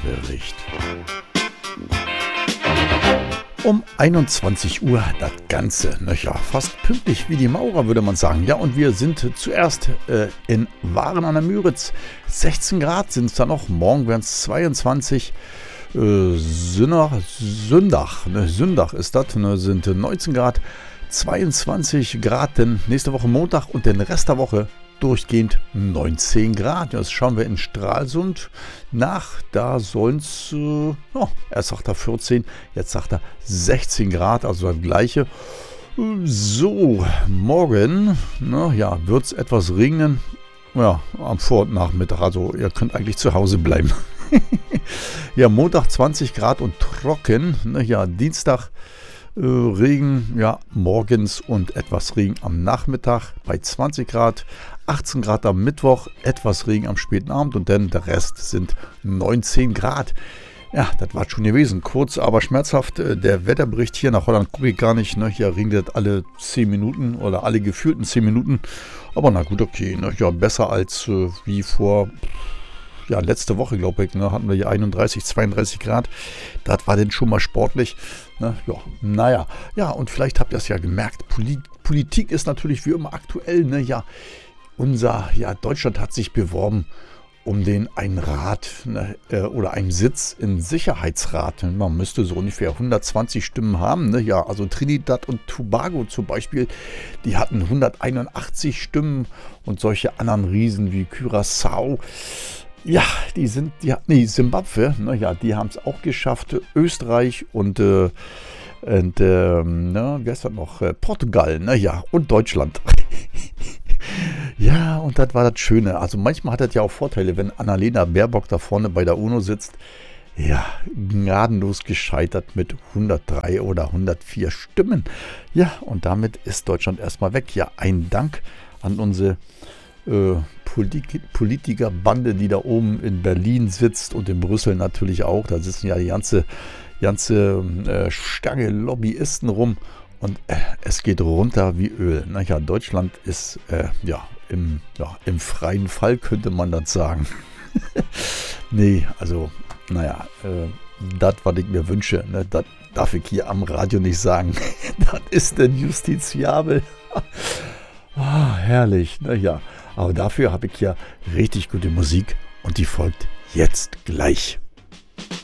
Wetterbericht. Um 21 Uhr das Ganze, ja, fast pünktlich wie die Maurer, würde man sagen. Ja, und wir sind zuerst in Waren an der Müritz. 16 Grad sind es da noch, morgen werden es 22. Sündach ist das, sind 19 Grad, 22 Grad, denn nächste Woche Montag und den Rest der Woche durchgehend 19 Grad. Das schauen wir in Stralsund nach. Da sollen es, erst sagt er 14, jetzt sagt er 16 Grad, also das gleiche. So, morgen wird es etwas regnen. Ja, am Vor- und Nachmittag, also ihr könnt eigentlich zu Hause bleiben. Ja, Montag 20 Grad und trocken. Dienstag Regen, morgens und etwas Regen am Nachmittag bei 20 Grad. 18 Grad am Mittwoch, etwas Regen am späten Abend und dann der Rest sind 19 Grad. Ja, das war schon gewesen. Kurz, aber schmerzhaft. Der Wetterbericht hier nach Holland gucke ich gar nicht. Hier regnet alle 10 Minuten oder alle gefühlten 10 Minuten. Aber na gut, okay. Besser als wie vor, letzte Woche, glaube ich, hatten wir hier 31, 32 Grad. Das war denn schon mal sportlich. Und vielleicht habt ihr es ja gemerkt. Politik ist natürlich wie immer aktuell. Deutschland hat sich beworben um einen Rat oder einen Sitz im Sicherheitsrat. Man müsste so ungefähr 120 Stimmen haben. Also Trinidad und Tobago zum Beispiel, die hatten 181 Stimmen und solche anderen Riesen wie Curaçao. Ja, Simbabwe, die haben es auch geschafft. Österreich und wie heißt das noch? Portugal, und Deutschland. Ja, und das war das Schöne. Also manchmal hat das ja auch Vorteile, wenn Annalena Baerbock da vorne bei der UNO sitzt. Ja, gnadenlos gescheitert mit 103 oder 104 Stimmen. Ja, und damit ist Deutschland erstmal weg. Ja, ein Dank an unsere Politikerbande, die da oben in Berlin sitzt und in Brüssel natürlich auch. Da sitzen ja die ganze Stange Lobbyisten rum und es geht runter wie Öl. Deutschland ist im freien Fall, könnte man das sagen. Das, was ich mir wünsche, das darf ich hier am Radio nicht sagen. Das ist denn justiziabel. Herrlich, aber dafür habe ich ja richtig gute Musik und die folgt jetzt gleich.